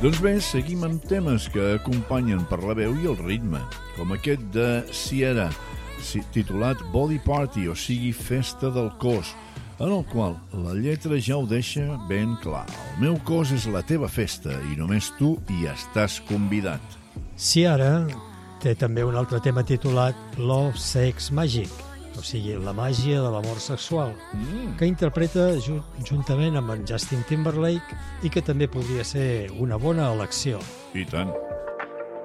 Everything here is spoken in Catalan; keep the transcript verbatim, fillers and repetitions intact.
Doncs bé, seguim amb temes que acompanyen per la veu i el ritme, com aquest de Ciara, titulat Body Party, o sigui, festa del cos, en el qual la lletra ja ho deixa ben clar. El meu cos és la teva festa i només tu hi estàs convidat. Ciara té també un altre tema titulat Love, Sex, Magic, o sigui, la màgia de l'amor sexual, mm. que interpreta ju- juntament amb en Justin Timberlake i que també podria ser una bona elecció. I tant.